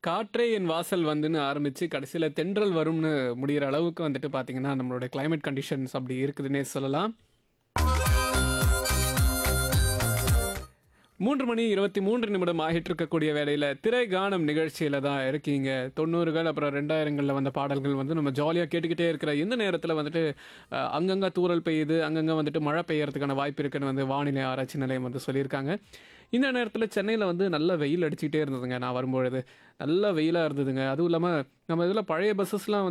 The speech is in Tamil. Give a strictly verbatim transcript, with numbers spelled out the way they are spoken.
காற்றே என் வாசல் வந்துன்னு ஆரம்பிச்சு கடைசியில தென்றல் வரும்னு முடியிற அளவுக்கு வந்துட்டு பார்த்தீங்கன்னா, நம்மளோட கிளைமேட் கண்டிஷன்ஸ் அப்படி இருக்குதுன்னே சொல்லலாம். மூன்று மணி இருபத்தி மூன்று நிமிடம் ஆகிட்டு இருக்கக்கூடிய வேளையில திரை கானம் நிகழ்ச்சியில தான் இருக்கீங்க. தொண்ணூறுகள் அப்புறம் இரண்டாயிரங்கள்ல வந்த பாடல்கள் வந்து நம்ம ஜாலியா கேட்டுக்கிட்டே இருக்கிற இந்த நேரத்தில வந்துட்டு அ அங்கங்க தூறல் பெய்யுது, அங்கங்க வந்துட்டு மழை பெய்யறதுக்கான வாய்ப்பு இருக்குன்னு வந்து வானிலை ஆராய்ச்சி நிலையம் வந்து சொல்லியிருக்காங்க. இந்த நேரத்தில சென்னையில வந்து நல்ல வெயில் அடிச்சுக்கிட்டே இருந்ததுங்க நான் வரும்பொழுது. நல்ல வெயிலா இருந்ததுங்க. அதுவும் இல்லாம நம்ம இதில பழைய பஸ்ஸஸ்லாம்